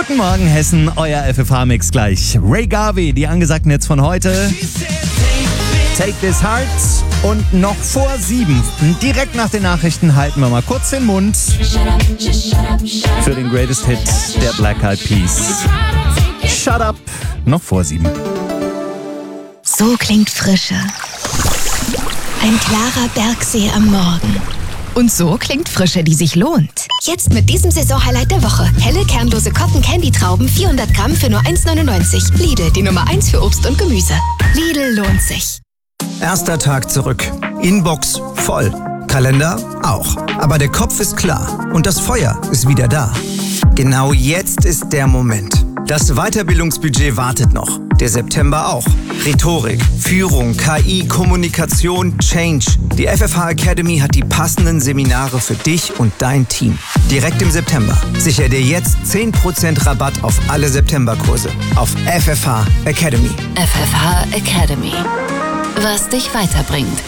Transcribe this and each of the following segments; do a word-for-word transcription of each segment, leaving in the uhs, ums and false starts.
Guten Morgen Hessen, euer F F H-Mix gleich. Ray Garvey, die angesagten Hits von heute. Take This Heart und noch vor sieben. Direkt nach den Nachrichten halten wir mal kurz den Mund für den Greatest Hit der Black Eyed Peas. Shut Up, noch vor sieben. So klingt Frische. Ein klarer Bergsee am Morgen. Und so klingt Frische, die sich lohnt. Jetzt mit diesem Saisonhighlight der Woche. Helle, kernlose Cotton-Candy-Trauben, vierhundert Gramm für nur eins neunundneunzig. Lidl, die Nummer eins für Obst und Gemüse. Lidl lohnt sich. Erster Tag zurück. Inbox voll. Kalender auch. Aber der Kopf ist klar. Und das Feuer ist wieder da. Genau jetzt ist der Moment. Das Weiterbildungsbudget wartet noch. Der September auch. Rhetorik, Führung, K I, Kommunikation, Change. Die F F H Academy hat die passenden Seminare für dich und dein Team. Direkt im September. Sicher dir jetzt zehn Prozent Rabatt auf alle Septemberkurse. Auf F F H Academy. F F H Academy. Was dich weiterbringt.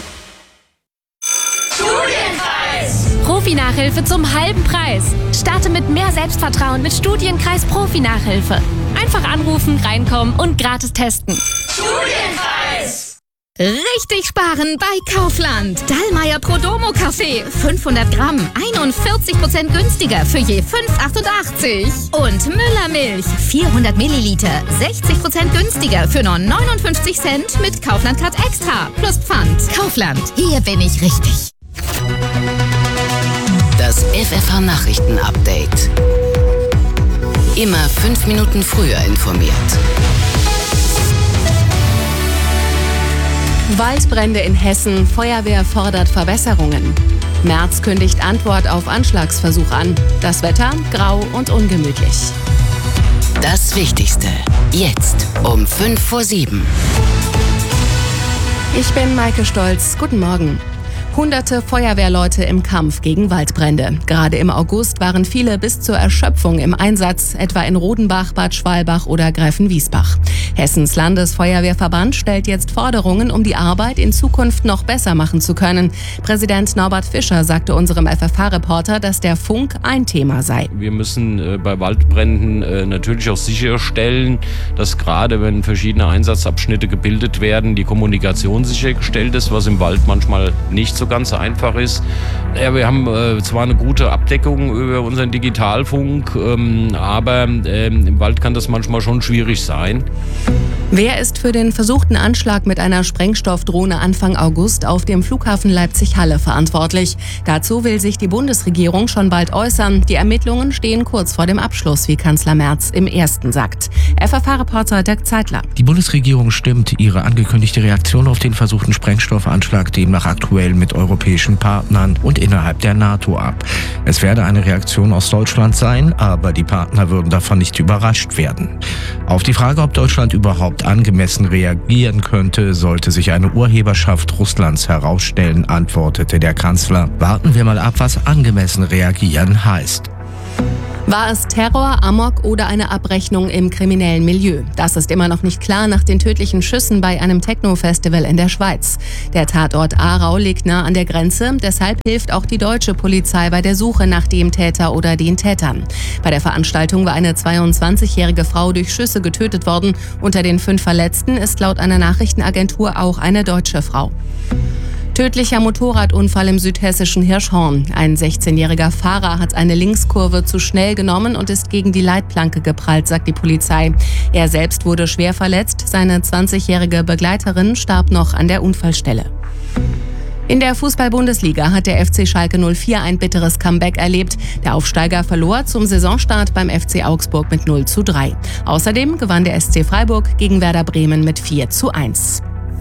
Profi-Nachhilfe zum halben Preis. Starte mit mehr Selbstvertrauen mit Studienkreis Profi-Nachhilfe. Einfach anrufen, reinkommen und gratis testen. Studienkreis! Richtig sparen bei Kaufland. Dallmayr Prodomo Kaffee. fünfhundert Gramm. einundvierzig Prozent günstiger für je fünf achtundachtzig. Und Müller Milch. vierhundert Milliliter. sechzig Prozent günstiger für nur neunundfünfzig Cent mit Kaufland Card Extra. Plus Pfand. Kaufland. Hier bin ich richtig. Das F F H-Nachrichten-Update. Immer fünf Minuten früher informiert. Waldbrände in Hessen. Feuerwehr fordert Verbesserungen. Merz kündigt Antwort auf Anschlagsversuch an. Das Wetter grau und ungemütlich. Das Wichtigste. Jetzt um fünf vor sieben. Ich bin Maike Stolz. Guten Morgen. Hunderte Feuerwehrleute im Kampf gegen Waldbrände. Gerade im August waren viele bis zur Erschöpfung im Einsatz, etwa in Rodenbach, Bad Schwalbach oder Gräfenwiesbach. Hessens Landesfeuerwehrverband stellt jetzt Forderungen, um die Arbeit in Zukunft noch besser machen zu können. Präsident Norbert Fischer sagte unserem F F H-Reporter, dass der Funk ein Thema sei. Wir müssen äh, bei Waldbränden äh, natürlich auch sicherstellen, dass gerade wenn verschiedene Einsatzabschnitte gebildet werden, die Kommunikation sichergestellt ist, was im Wald manchmal nicht so ganz einfach ist. Ja, wir haben äh, zwar eine gute Abdeckung über unseren Digitalfunk, ähm, aber ähm, im Wald kann das manchmal schon schwierig sein. Wer ist für den versuchten Anschlag mit einer Sprengstoffdrohne Anfang August auf dem Flughafen Leipzig-Halle verantwortlich? Dazu will sich die Bundesregierung schon bald äußern. Die Ermittlungen stehen kurz vor dem Abschluss, wie Kanzler Merz im Ersten sagt. F F H-Reporter Dirk Zeitler. Die Bundesregierung stimmt ihre angekündigte Reaktion auf den versuchten Sprengstoffanschlag demnach aktuell mit europäischen Partnern und innerhalb der NATO ab. Es werde eine Reaktion aus Deutschland sein, aber die Partner würden davon nicht überrascht werden. Auf die Frage, ob Deutschland überhaupt angemessen reagieren könnte, sollte sich eine Urheberschaft Russlands herausstellen, antwortete der Kanzler. Warten wir mal ab, was angemessen reagieren heißt. War es Terror, Amok oder eine Abrechnung im kriminellen Milieu? Das ist immer noch nicht klar nach den tödlichen Schüssen bei einem Techno-Festival in der Schweiz. Der Tatort Aarau liegt nah an der Grenze, deshalb hilft auch die deutsche Polizei bei der Suche nach dem Täter oder den Tätern. Bei der Veranstaltung war eine zweiundzwanzigjährige Frau durch Schüsse getötet worden. Unter den fünf Verletzten ist laut einer Nachrichtenagentur auch eine deutsche Frau. Tödlicher Motorradunfall im südhessischen Hirschhorn. Ein sechzehnjähriger Fahrer hat eine Linkskurve zu schnell genommen und ist gegen die Leitplanke geprallt, sagt die Polizei. Er selbst wurde schwer verletzt. Seine zwanzigjährige Begleiterin starb noch an der Unfallstelle. In der Fußball-Bundesliga hat der F C Schalke null vier ein bitteres Comeback erlebt. Der Aufsteiger verlor zum Saisonstart beim F C Augsburg mit null zu drei. Außerdem gewann der S C Freiburg gegen Werder Bremen mit vier zu eins.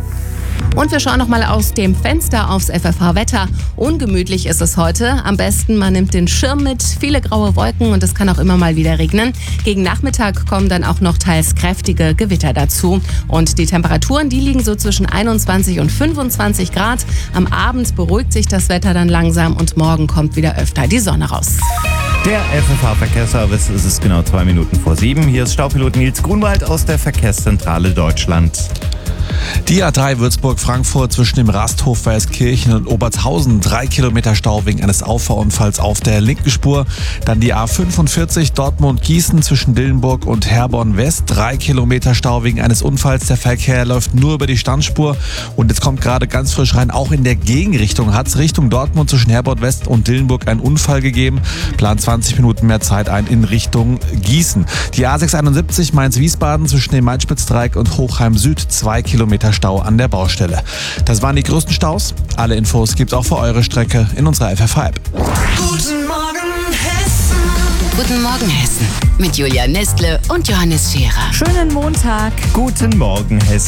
Und wir schauen noch mal aus dem Fenster aufs F F H-Wetter. Ungemütlich ist es heute. Am besten, man nimmt den Schirm mit. Viele graue Wolken und es kann auch immer mal wieder regnen. Gegen Nachmittag kommen dann auch noch teils kräftige Gewitter dazu. Und die Temperaturen, die liegen so zwischen einundzwanzig und fünfundzwanzig Grad. Am Abend beruhigt sich das Wetter dann langsam und morgen kommt wieder öfter die Sonne raus. Der F F H-Verkehrsservice, es ist genau zwei Minuten vor sieben. Hier ist Staupilot Nils Grunwald aus der Verkehrszentrale Deutschland. Die A drei Würzburg-Frankfurt zwischen dem Rasthof Weißkirchen und Obertshausen. Drei Kilometer Stau wegen eines Auffahrunfalls auf der linken Spur. Dann die A fünfundvierzig Dortmund-Gießen zwischen Dillenburg und Herborn West. Drei Kilometer Stau wegen eines Unfalls. Der Verkehr läuft nur über die Standspur. Und jetzt kommt gerade ganz frisch rein, auch in der Gegenrichtung hat es Richtung Dortmund zwischen Herborn West und Dillenburg einen Unfall gegeben. Plan zwanzig Minuten mehr Zeit ein in Richtung Gießen. Die A sechshunderteinundsiebzig Mainz-Wiesbaden zwischen dem Main-Spitz-Dreieck und Hochheim Süd. Zwei Kilometer Stau an der Baustelle. Das waren die größten Staus. Alle Infos gibt's auch für eure Strecke in unserer F F-App. Guten Morgen Hessen. Guten Morgen Hessen. Mit Julia Nestle und Johannes Scherer. Schönen Montag. Guten Morgen, Hessen.